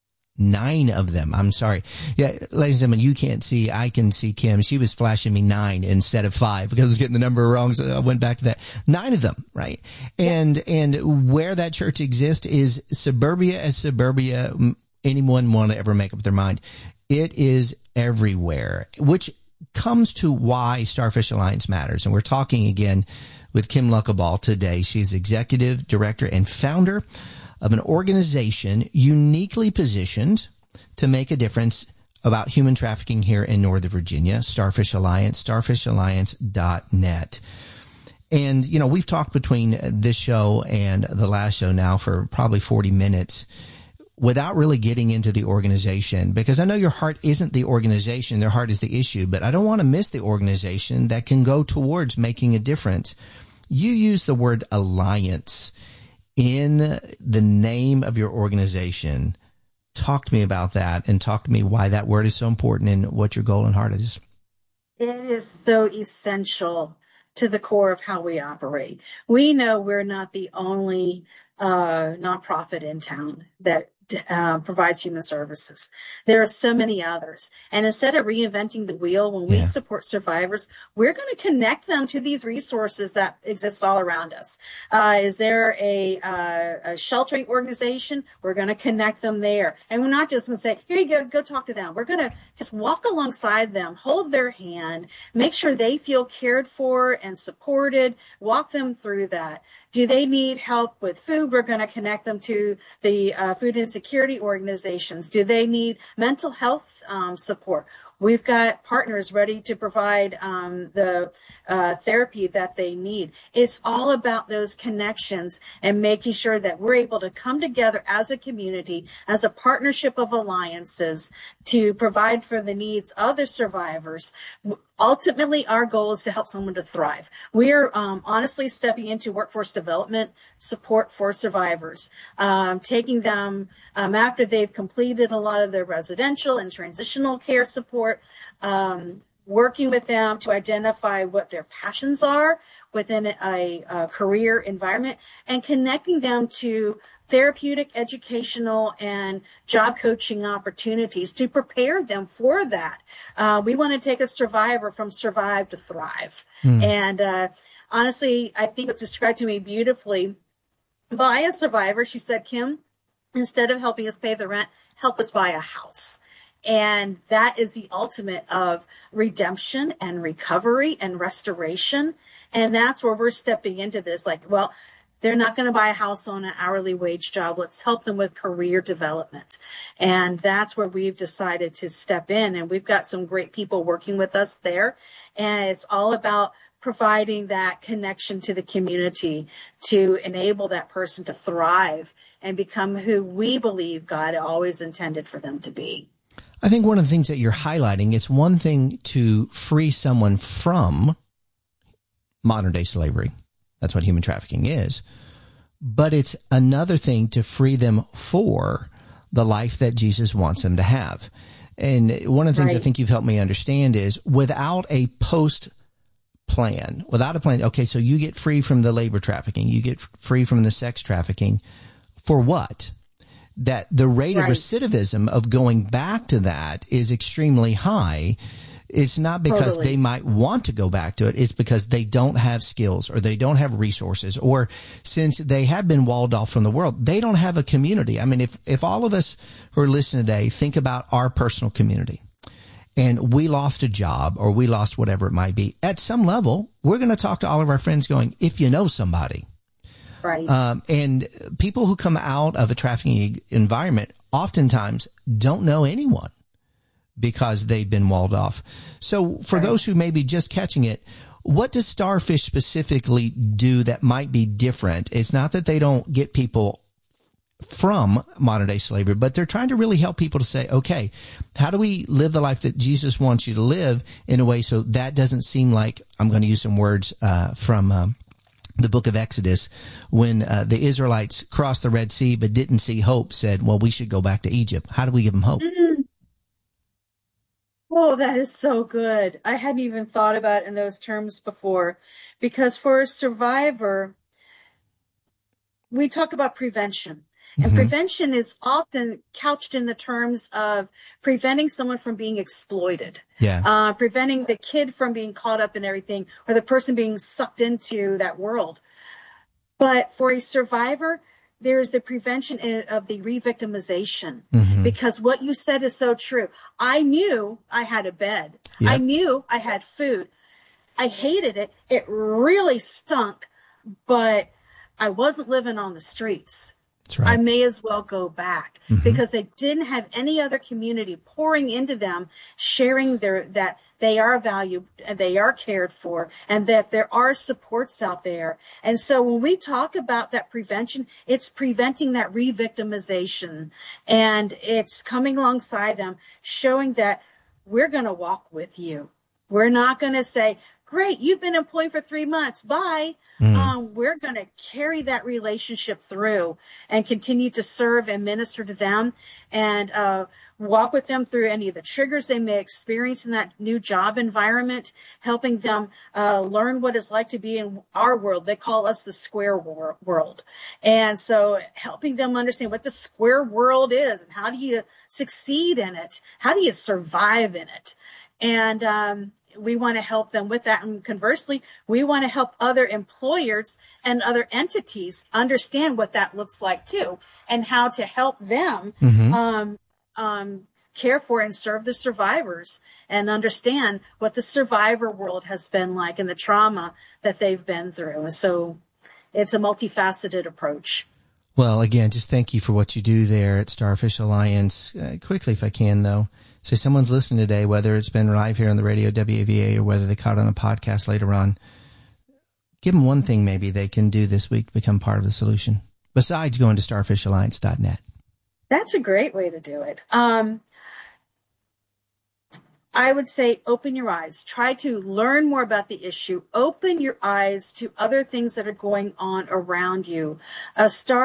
Nine of them. I'm sorry. Yeah, ladies and gentlemen, you can't see. I can see Kim. She was flashing me nine instead of five because I was getting the number wrong. So I went back to that. Nine of them, right? And, and where that church exists is suburbia as suburbia anyone want to ever make up their mind. It is everywhere, which comes to why Starfish Alliance matters. And we're talking again with Kim Luckaball today. She's executive director and founder of an organization uniquely positioned to make a difference about human trafficking here in Northern Virginia, Starfish Alliance, starfish alliance dot net. And, you know, we've talked between this show and the last show now for probably forty minutes without really getting into the organization, because I know your heart isn't the organization, their heart is the issue, but I don't want to miss the organization that can go towards making a difference. You use the word alliance in the name of your organization. Talk to me about that and talk to me why that word is so important and what your goal and heart is. It is so essential to the core of how we operate. We know we're not the only uh, nonprofit in town that uh, provides human services. There are so many others. And instead of reinventing the wheel, when we Yeah. support survivors, we're going to connect them to these resources that exist all around us. Uh, is there a, uh, a sheltering organization? We're going to connect them there. And we're not just going to say, here you go, go talk to them. We're going to just walk alongside them, hold their hand, make sure they feel cared for and supported, walk them through that. Do they need help with food? We're going to connect them to the uh, food insecurity organizations. Do they need mental health um, support? We've got partners ready to provide um, the uh, therapy that they need. It's all about those connections and making sure that we're able to come together as a community, as a partnership of alliances to provide for the needs of the survivors. Ultimately, our goal is to help someone to thrive. We are um, honestly stepping into workforce development support for survivors, um, taking them um, after they've completed a lot of their residential and transitional care support, um, working with them to identify what their passions are within a, a career environment, and connecting them to therapeutic, educational, and job coaching opportunities to prepare them for that. Uh, we want to take a survivor from survive to thrive. Mm. And uh, honestly, I think it's described to me beautifully by a survivor. She said, Kim, instead of helping us pay the rent, help us buy a house. And that is the ultimate of redemption and recovery and restoration. And that's where we're stepping into this. Like, well, they're not going to buy a house on an hourly wage job. Let's help them with career development. And that's where we've decided to step in. And we've got some great people working with us there. And it's all about providing that connection to the community to enable that person to thrive and become who we believe God always intended for them to be. I think one of the things that you're highlighting, it's one thing to free someone from modern day slavery. That's what human trafficking is. But it's another thing to free them for the life that Jesus wants them to have. And one of the things right. I think you've helped me understand is without a post plan, without a plan, okay, so you get free from the labor trafficking, you get free from the sex trafficking. For what? That the rate right. of recidivism of going back to that is extremely high. It's not because totally. they might want to go back to it. It's because they don't have skills or they don't have resources, or since they have been walled off from the world, they don't have a community. I mean, if, if all of us who are listening today think about our personal community and we lost a job or we lost whatever it might be, at some level, we're going to talk to all of our friends going, if you know somebody. Right. Um, and people who come out of a trafficking environment oftentimes don't know anyone because they've been walled off. So for right. those who may be just catching it, what does Starfish specifically do that might be different? It's not that they don't get people from modern day slavery, but they're trying to really help people to say, okay, how do we live the life that Jesus wants you to live in a way so that doesn't seem like, I'm going to use some words uh, from um, the book of Exodus, when uh, the Israelites crossed the Red Sea but didn't see hope, said, well, we should go back to Egypt. How do we give them hope? Mm-hmm. Oh, that is so good. I hadn't even thought about it in those terms before, because for a survivor, we talk about prevention. And mm-hmm. prevention is often couched in the terms of preventing someone from being exploited, yeah. uh, preventing the kid from being caught up in everything, or the person being sucked into that world. But for a survivor, there's the prevention of the re-victimization, mm-hmm. because what you said is so true. I knew I had a bed. Yep. I knew I had food. I hated it. It really stunk, but I wasn't living on the streets. Right. I may as well go back, mm-hmm. because they didn't have any other community pouring into them, sharing their, that they are valued and they are cared for, and that there are supports out there. And so when we talk about that prevention, it's preventing that re-victimization, and it's coming alongside them, showing that we're going to walk with you. We're not going to say, great, you've been employed for three months. Bye. Mm. Um, we're going to carry that relationship through and continue to serve and minister to them, and uh, walk with them through any of the triggers they may experience in that new job environment, helping them uh, learn what it's like to be in our world. They call us the square wor- world. And so helping them understand what the square world is and how do you succeed in it? How do you survive in it? And um we want to help them with that. And conversely, we want to help other employers and other entities understand what that looks like too, and how to help them mm-hmm. um, um, care for and serve the survivors and understand what the survivor world has been like and the trauma that they've been through. So it's a multifaceted approach. Well, again, just thank you for what you do there at Starfish Alliance. Uh, quickly, if I can, though. So someone's listening today, whether it's been live here on the radio, W A V A, or whether they caught it on a podcast later on, give them one thing maybe they can do this week to become part of the solution, besides going to starfish alliance dot net. That's a great way to do it. Um, I would say open your eyes. Try to learn more about the issue. Open your eyes to other things that are going on around you. Uh, start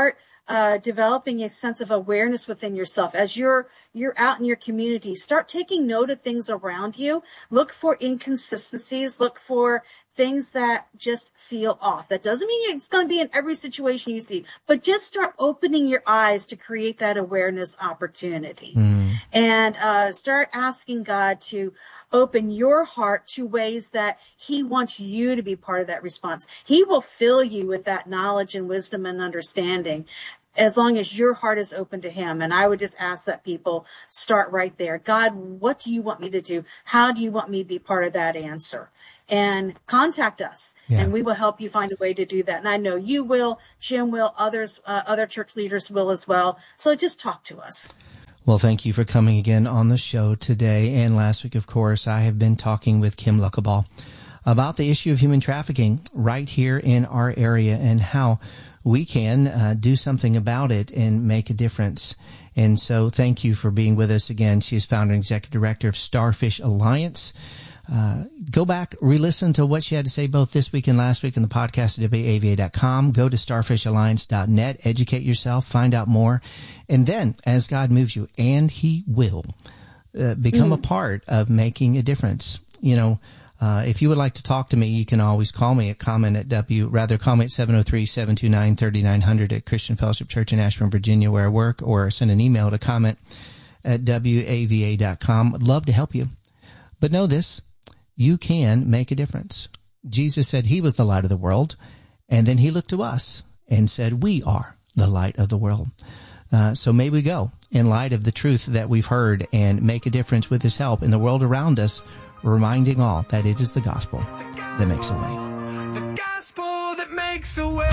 uh, developing a sense of awareness within yourself. As you're, you're out in your community, start taking note of things around you. Look for inconsistencies. Look for things that just feel off. That doesn't mean it's going to be in every situation you see, but just start opening your eyes to create that awareness opportunity. Mm. And uh, start asking God to open your heart to ways that he wants you to be part of that response. He will fill you with that knowledge and wisdom and understanding as long as your heart is open to him. And I would just ask that people start right there. God, what do you want me to do? How do you want me to be part of that answer? And contact us, yeah. and we will help you find a way to do that. And I know you will, Jim will, others, uh, other church leaders will as well. So just talk to us. Well, thank you for coming again on the show today. And last week, of course, I have been talking with Kim Luckaball about the issue of human trafficking right here in our area and how we can uh, do something about it and make a difference. And so thank you for being with us again. She is founder and executive director of Starfish Alliance. Uh, go back, re-listen to what she had to say both this week and last week in the podcast at W A V A dot com. Go to starfish alliance dot net, educate yourself, find out more. And then, as God moves you, and he will, uh, become mm. a part of making a difference. You know, uh, if you would like to talk to me, you can always call me at comment at W, rather call me at seven oh three, seven two nine, three nine zero zero at Christian Fellowship Church in Ashburn, Virginia, where I work, or send an email to comment at W A V A dot com. I'd love to help you. But know this. You can make a difference. Jesus said he was the light of the world, and then he looked to us and said, we are the light of the world. Uh, so may we go in light of the truth that we've heard and make a difference with his help in the world around us, reminding all that it is the gospel that makes a way. The gospel that makes a way.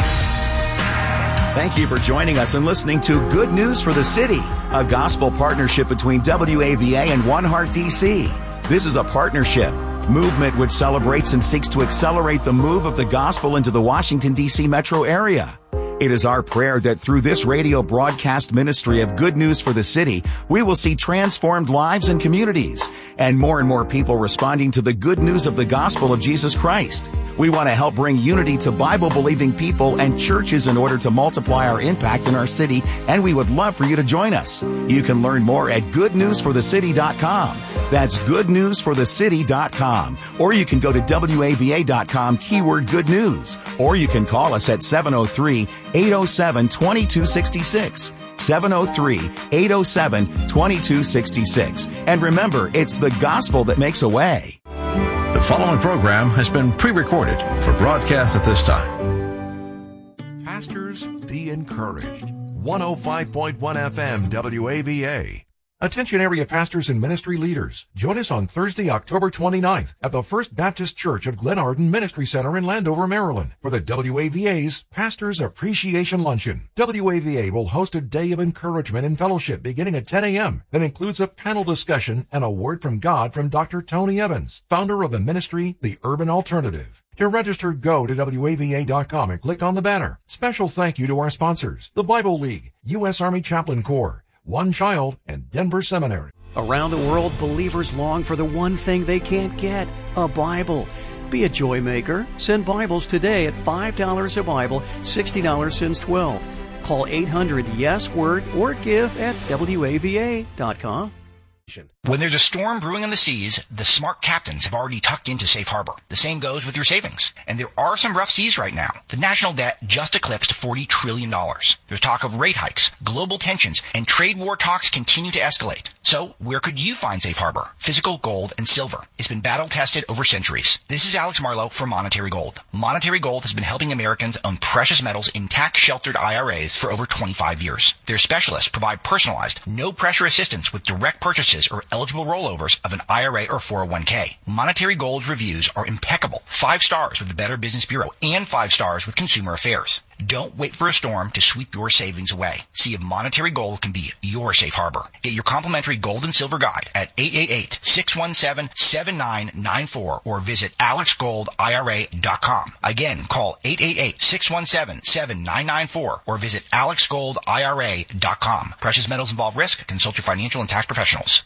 Thank you for joining us and listening to Good News for the City, a gospel partnership between W A V A and One Heart D C. This is a partnership movement which celebrates and seeks to accelerate the move of the gospel into the Washington, D C metro area. It is our prayer that through this radio broadcast ministry of Good News for the City, we will see transformed lives and communities, and more and more people responding to the good news of the gospel of Jesus Christ. We want to help bring unity to Bible-believing people and churches in order to multiply our impact in our city, and we would love for you to join us. You can learn more at good news for the city dot com. That's good news for the city dot com. Or you can go to W A V A dot com, keyword good news. Or you can call us at seven oh three, eight oh seven, two two six six. seven oh three, eight oh seven, two two six six. And remember, it's the gospel that makes a way. The following program has been pre-recorded for broadcast at this time. Pastors, be encouraged. one oh five point one F M W A V A. Attention area pastors and ministry leaders. Join us on Thursday, October twenty-ninth at the First Baptist Church of Glen Arden Ministry Center in Landover, Maryland for the W A V A's Pastors Appreciation Luncheon. W A V A will host a day of encouragement and fellowship beginning at ten a.m. that includes a panel discussion and a word from God from Doctor Tony Evans, founder of the ministry, The Urban Alternative. To register, go to W A V A dot com and click on the banner. Special thank you to our sponsors, the Bible League, U S Army Chaplain Corps, One Child, and Denver Seminary. Around the world, believers long for the one thing they can't get, a Bible. Be a joy maker. Send Bibles today at five dollars a Bible, sixty dollars since twelve. Call eight hundred yes word or give at W A V A dot com. When there's a storm brewing on the seas, the smart captains have already tucked into safe harbor. The same goes with your savings. And there are some rough seas right now. The national debt just eclipsed forty trillion dollars. There's talk of rate hikes, global tensions, and trade war talks continue to escalate. So where could you find safe harbor? Physical gold and silver. It's been battle tested over centuries. This is Alex Marlowe for Monetary Gold. Monetary Gold has been helping Americans own precious metals in tax-sheltered I R As for over twenty-five years. Their specialists provide personalized, no-pressure assistance with direct purchases or eligible rollovers of an I R A or four oh one k. Monetary Gold's reviews are impeccable. Five stars with the Better Business Bureau and five stars with Consumer Affairs. Don't wait for a storm to sweep your savings away. See if Monetary Gold can be your safe harbor. Get your complimentary gold and silver guide at eight eight eight, six one seven, seven nine nine four or visit alex gold I R A dot com. Again, call eight eight eight, six one seven, seven nine nine four or visit alex gold I R A dot com. Precious metals involve risk. Consult your financial and tax professionals.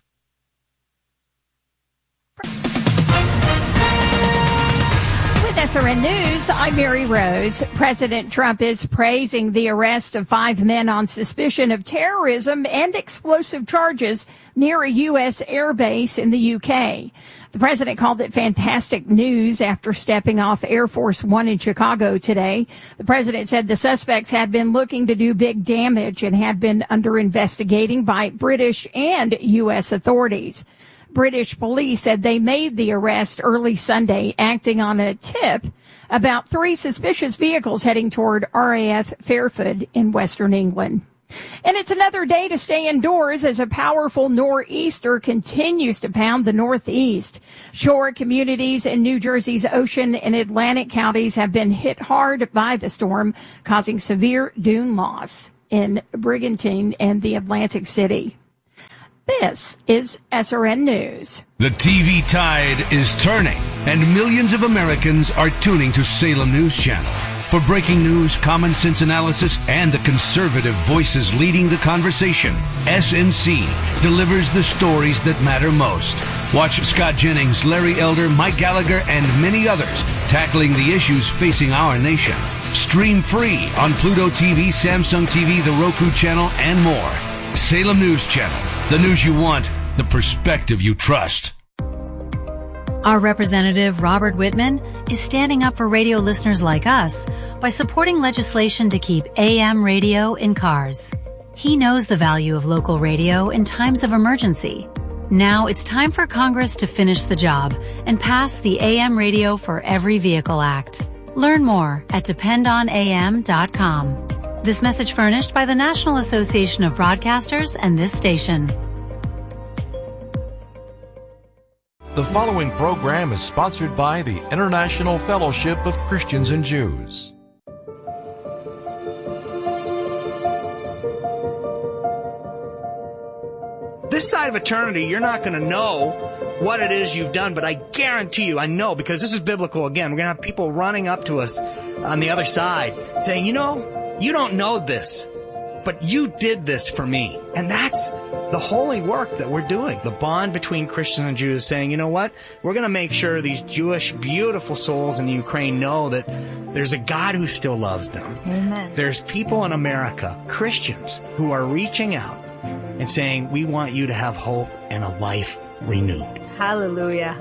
S R N News, I'm Mary Rose. President Trump is praising the arrest of five men on suspicion of terrorism and explosive charges near a U S airbase in the U K. The president called it fantastic news after stepping off Air Force One in Chicago today. The president said the suspects had been looking to do big damage and had been under investigating by British and U S authorities. British police said they made the arrest early Sunday, acting on a tip about three suspicious vehicles heading toward R A F Fairford in western England. And it's another day to stay indoors as a powerful nor'easter continues to pound the Northeast. Shore communities in New Jersey's Ocean and Atlantic counties have been hit hard by the storm, causing severe dune loss in Brigantine and the Atlantic City. This is S R N News. The T V tide is turning, and millions of Americans are tuning to Salem News Channel. For breaking news, common sense analysis, and the conservative voices leading the conversation, S N C delivers the stories that matter most. Watch Scott Jennings, Larry Elder, Mike Gallagher, and many others tackling the issues facing our nation. Stream free on Pluto T V, Samsung T V, the Roku channel, and more. Salem News Channel. The news you want, the perspective you trust. Our representative, Robert Whitman, is standing up for radio listeners like us by supporting legislation to keep A M radio in cars. He knows the value of local radio in times of emergency. Now it's time for Congress to finish the job and pass the A M Radio for Every Vehicle Act. Learn more at depend on A M dot com. This message furnished by the National Association of Broadcasters and this station. The following program is sponsored by the International Fellowship of Christians and Jews. This side of eternity, you're not going to know what it is you've done, but I guarantee you, I know, because this is biblical again, we're going to have people running up to us on the other side saying, you know, you don't know this, but you did this for me. And that's the holy work that we're doing. The bond between Christians and Jews saying, you know what? We're going to make sure these Jewish, beautiful souls in the Ukraine know that there's a God who still loves them. Amen. There's people in America, Christians, who are reaching out and saying, we want you to have hope and a life renewed. Hallelujah.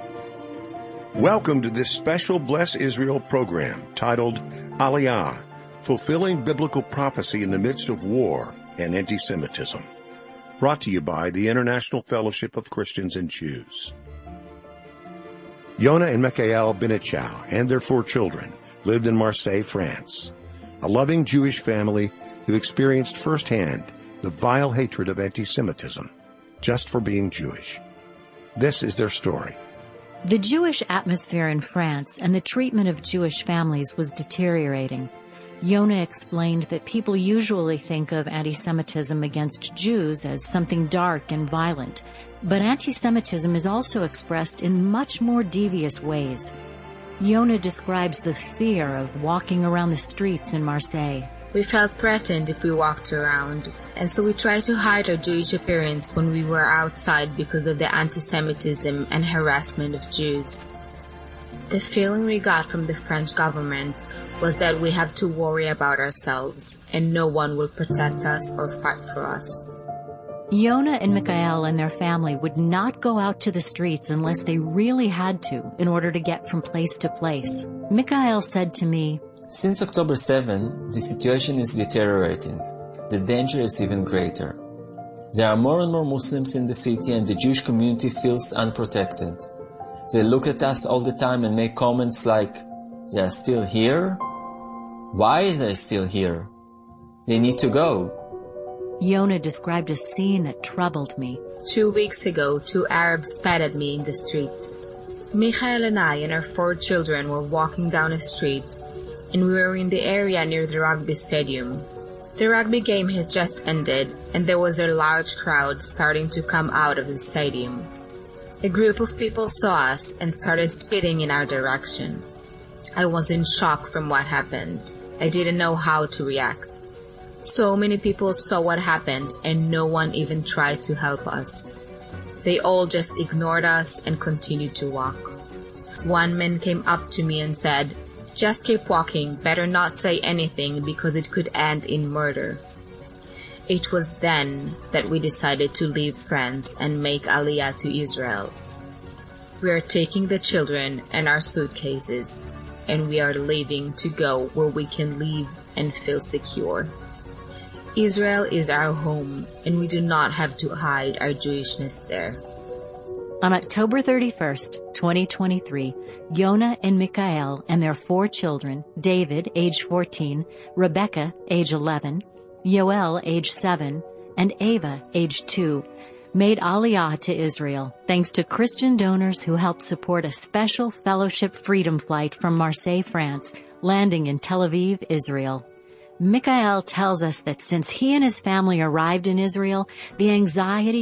Welcome to this special Bless Israel program titled Aliyah, Fulfilling Biblical Prophecy in the Midst of War and Anti-Semitism. Brought to you by the International Fellowship of Christians and Jews. Yonah and Michael Benichau and their four children lived in Marseille, France, a loving Jewish family who experienced firsthand the vile hatred of anti-Semitism just for being Jewish. This is their story. The Jewish atmosphere in France and the treatment of Jewish families was deteriorating. Yonah explained that people usually think of anti-Semitism against Jews as something dark and violent, but anti-Semitism is also expressed in much more devious ways. Yonah describes the fear of walking around the streets in Marseille. We felt threatened if we walked around, and so we tried to hide our Jewish appearance when we were outside because of the anti-Semitism and harassment of Jews. The feeling we got from the French government was that we have to worry about ourselves and no one will protect us or fight for us. Yonah and Michael and their family would not go out to the streets unless they really had to in order to get from place to place. Michael said to me, "Since October seventh, the situation is deteriorating. The danger is even greater. There are more and more Muslims in the city and the Jewish community feels unprotected. They look at us all the time and make comments like, 'They are still here? Why are they still here? They need to go.'" Yonah described a scene that troubled me. Two weeks ago, two Arabs spat at me in the street. Michael and I and our four children were walking down a street, and we were in the area near the rugby stadium. The rugby game has just ended, and there was a large crowd starting to come out of the stadium. A group of people saw us and started spitting in our direction. I was in shock from what happened. I didn't know how to react. So many people saw what happened and no one even tried to help us. They all just ignored us and continued to walk. One man came up to me and said, "Just keep walking, better not say anything because it could end in murder." It was then that we decided to leave France and make Aliyah to Israel. We are taking the children and our suitcases, and we are leaving to go where we can live and feel secure. Israel is our home, and we do not have to hide our Jewishness there. On October thirty-first, twenty twenty-three, Yonah and Michael and their four children, David, age fourteen, Rebecca, age eleven, Yoel, age seven, and Ava, age two, made Aliyah to Israel thanks to Christian donors who helped support a special Fellowship Freedom flight from Marseille, France, landing in Tel Aviv, Israel. Michael tells us that since he and his family arrived in Israel, the anxiety